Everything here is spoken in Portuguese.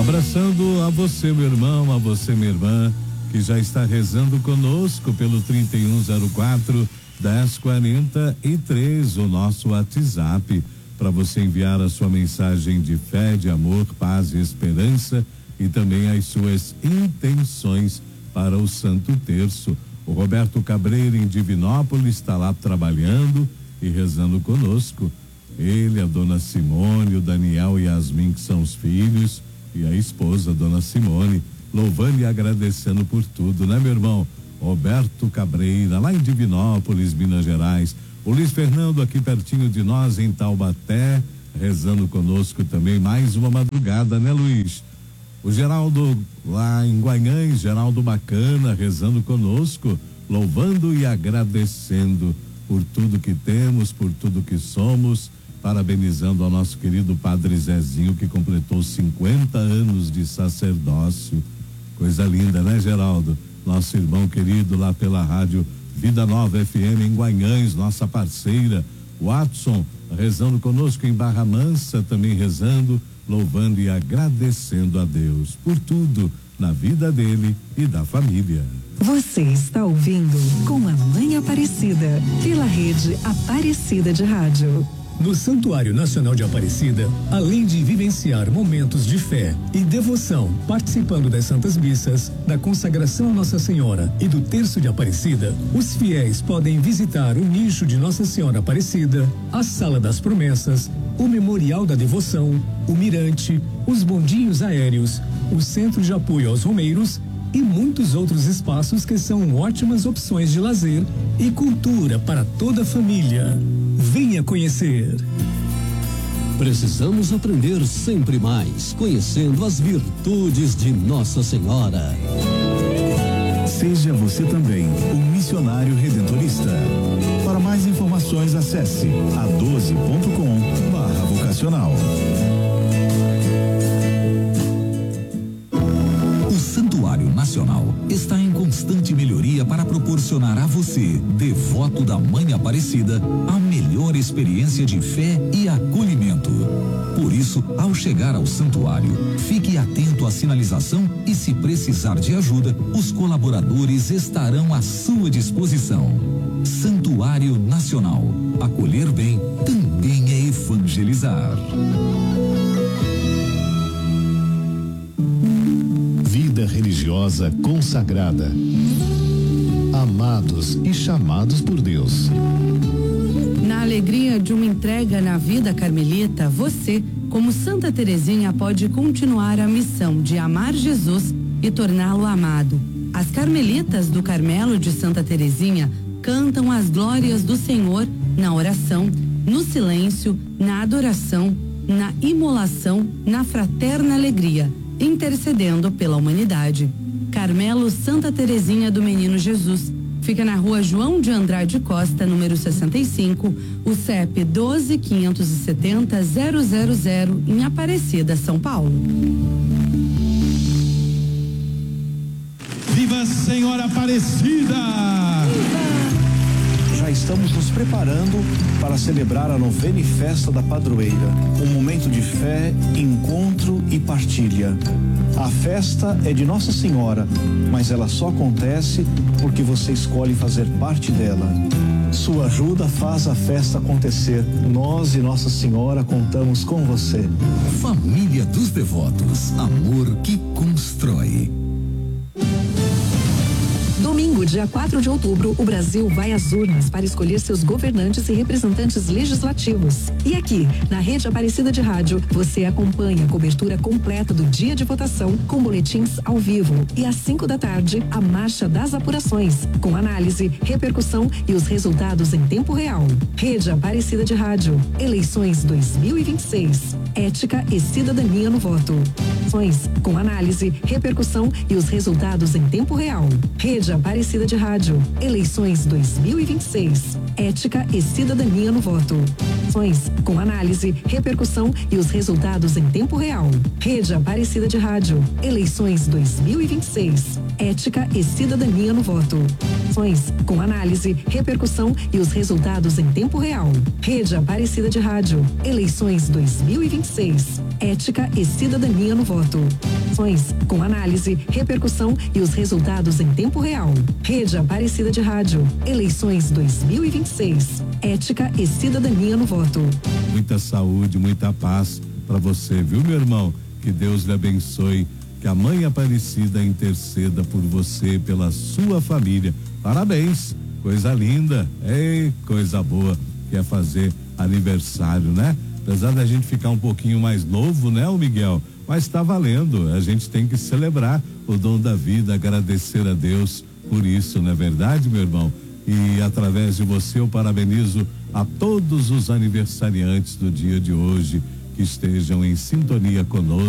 Abraçando a você, meu irmão, a você, minha irmã, que já está rezando conosco pelo 3104-1043, o nosso WhatsApp, para você enviar a sua mensagem de fé, de amor, paz e esperança e também as suas intenções para o Santo Terço. O Roberto Cabreira, em Divinópolis, está lá trabalhando e rezando conosco. Ele, a dona Simone, o Daniel e Yasmin, que são os filhos, e a esposa, dona Simone, louvando e agradecendo por tudo, né, meu irmão? Roberto Cabreira, lá em Divinópolis, Minas Gerais. O Luiz Fernando, aqui pertinho de nós, em Taubaté, rezando conosco também, mais uma madrugada, né, Luiz? O Geraldo, lá em Guanhães, Geraldo Bacana, rezando conosco, louvando e agradecendo por tudo que temos, por tudo que somos, parabenizando ao nosso querido Padre Zezinho, que completou 50 anos de sacerdócio. Coisa linda, né, Geraldo? Nosso irmão querido lá pela rádio Vida Nova FM em Guanhães, nossa parceira. Watson rezando conosco em Barra Mansa, também rezando, louvando e agradecendo a Deus por tudo na vida dele e da família. Você está ouvindo Com a Mãe Aparecida, pela rede Aparecida de Rádio. No Santuário Nacional de Aparecida, além de vivenciar momentos de fé e devoção, participando das Santas Missas, da consagração a Nossa Senhora e do Terço de Aparecida, os fiéis podem visitar o nicho de Nossa Senhora Aparecida, a Sala das Promessas, o Memorial da Devoção, o Mirante, os bondinhos aéreos, o Centro de Apoio aos Romeiros e muitos outros espaços que são ótimas opções de lazer e cultura para toda a família. Venha conhecer. Precisamos aprender sempre mais, conhecendo as virtudes de Nossa Senhora. Seja você também um missionário redentorista. Para mais informações, acesse a12.com/vocacional. O Santuário Nacional está em constante melhoria para proporcionar a você, devoto da Mãe Aparecida, a melhor experiência de fé e acolhimento. Por isso, ao chegar ao santuário, fique atento à sinalização e, se precisar de ajuda, os colaboradores estarão à sua disposição. Santuário Nacional. Acolher bem também é evangelizar. Vida religiosa consagrada. Amados e chamados por Deus. Na alegria de uma entrega na vida carmelita, você, como Santa Teresinha, pode continuar a missão de amar Jesus e torná-lo amado. As carmelitas do Carmelo de Santa Teresinha cantam as glórias do Senhor na oração, no silêncio, na adoração, na imolação, na fraterna alegria, intercedendo pela humanidade. Carmelo Santa Teresinha do Menino Jesus. Fica na rua João de Andrade Costa, número 65, o CEP 12.570.000, em Aparecida, São Paulo. Viva Senhora Aparecida! Já estamos nos preparando para celebrar a novena e festa da padroeira, um momento de fé, encontro e partilha. A festa é de Nossa Senhora, mas ela só acontece porque você escolhe fazer parte dela. Sua ajuda faz a festa acontecer. Nós e Nossa Senhora contamos com você. Família dos Devotos, amor que constrói. Domingo, dia 4 de outubro, o Brasil vai às urnas para escolher seus governantes e representantes legislativos. E aqui, na Rede Aparecida de Rádio, você acompanha a cobertura completa do dia de votação, com boletins ao vivo. E às 5 da tarde, a marcha das apurações, com análise, repercussão e os resultados em tempo real. Rede Aparecida de Rádio, eleições 2026. Ética e cidadania no voto. Com análise, repercussão e os resultados em tempo real. Rede Aparecida de Rádio, eleições 2026. ética e cidadania no voto. Eleições com análise, repercussão e os resultados em tempo real. Rede Aparecida de Rádio. Eleições 2026. Ética e cidadania no voto. Eleições com análise, repercussão e os resultados em tempo real. Rede Aparecida de Rádio. Eleições 2026. Ética e cidadania no voto. Eleições com análise, repercussão e os resultados em tempo real. Rede Aparecida de Rádio. Eleições 2026. Ética e cidadania no voto. Muita saúde, muita paz para você, viu, meu irmão? Que Deus lhe abençoe, que a Mãe Aparecida interceda por você, pela sua família. Parabéns, coisa linda, coisa boa, que é fazer aniversário, né? Apesar da gente ficar um pouquinho mais novo, né, o Miguel? Mas tá valendo, a gente tem que celebrar o dom da vida, agradecer a Deus por isso, não é verdade, meu irmão? E através de você eu parabenizo a todos os aniversariantes do dia de hoje que estejam em sintonia conosco.